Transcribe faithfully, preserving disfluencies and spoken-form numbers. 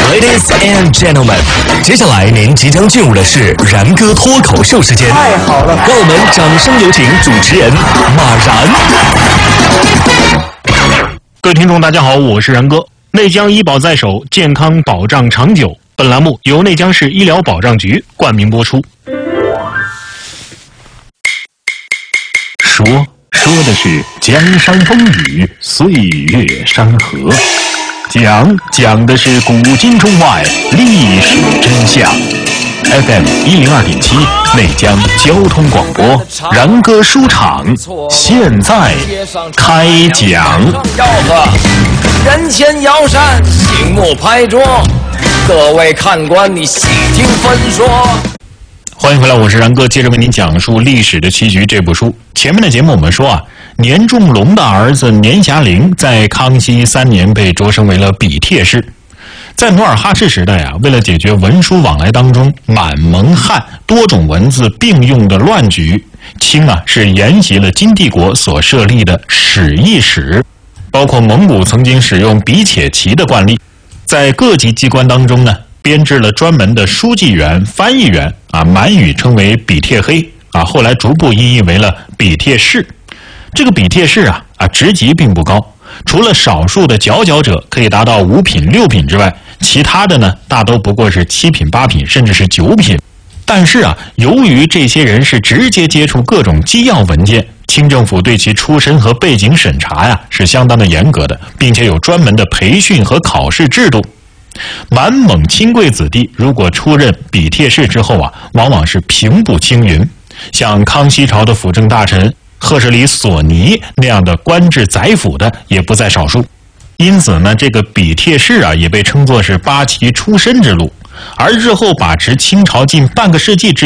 Ladies and gentlemen， 接下来您即将进入的是然哥脱口秀时间。 太好了， 让我们掌声有请主持人马然。 各位听众大家好，我是然哥。内江医保在手，健康保障长久。本栏目由内江市医疗保障局冠名播出。说说的是江山风雨，岁月山河；讲讲的是古今中外历史真相。F M 一零二点七，内江交通广播，然哥书场现在开讲。 吆喝，人前摇扇，醒目拍桌，各位看官，你细听分说。 欢迎回来，我是然哥，接着为您讲述《历史的棋局》这部书。前面的节目我们说啊，年仲龙的儿子年遐龄在康熙三年被擢升为了笔帖式。在努尔哈赤时代啊，为了解决文书往来当中满蒙汉多种文字并用的乱局，清啊是沿袭了金帝国所设立的史议史，包括蒙古曾经使用笔且旗的惯例，在各级机关当中呢，编制了专门的书记员、翻译员啊，满语称为笔帖黑啊，后来逐步音译为了笔帖式。这个笔帖式啊啊职级并不高，除了少数的佼佼者可以达到五品、六品之外，其他的呢大都不过是七品、八品，甚至是九品。但是啊，由于这些人是直接接触各种机要文件，清政府对其出身和背景审查呀是相当的严格的，并且有专门的培训和考试制度。满蒙亲贵子弟如果出任笔帖式之后啊，往往是平步青云，像康熙朝的辅政大臣赫什里索尼那样的官至宰辅的也不在少数。因此呢，这个笔帖式啊也被称作是八旗出身之路。而日后把持清朝近半个世纪之